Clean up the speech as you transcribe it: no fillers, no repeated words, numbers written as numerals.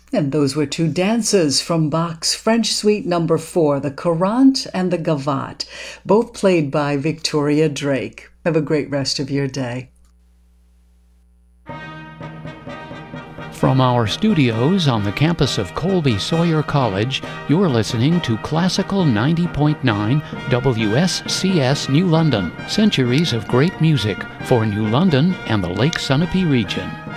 And those were two dances from Bach's French Suite Number 4, the Courante and the Gavotte, both played by Victoria Drake. Have a great rest of your day. From our studios on the campus of Colby Sawyer College, you're listening to Classical 90.9 WSCS New London, centuries of great music for New London and the Lake Sunapee region.